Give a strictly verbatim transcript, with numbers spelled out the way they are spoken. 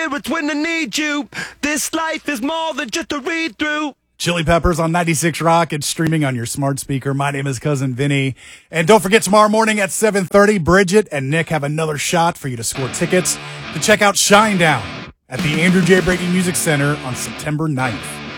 it's when I need you. This life is more than just a read through. Chili Peppers on ninety-six Rock and streaming on your smart speaker. My name is Cousin Vinny. And don't forget, tomorrow morning at seven thirty, Bridget and Nick have another shot for you to score tickets to check out Shinedown at the Andrew J. Brady Music Center on September ninth.